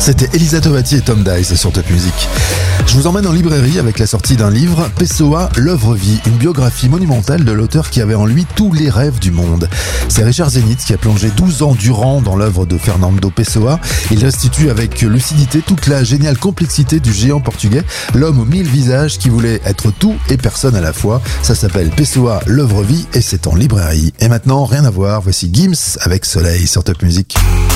C'était Elisa Tovati et Tom Dice sur Top Music. Je vous emmène en librairie avec la sortie d'un livre, Pessoa, l'œuvre-vie, une biographie monumentale de l'auteur qui avait en lui tous les rêves du monde. C'est Richard Zenit qui a plongé 12 ans durant dans l'œuvre de Fernando Pessoa. Il restitue avec lucidité toute la géniale complexité du géant portugais, l'homme aux 1000 visages qui voulait être tout et personne à la fois. Ça s'appelle Pessoa, l'œuvre-vie et c'est en librairie. Et maintenant, rien à voir, voici Gims avec Soleil sur Top Music.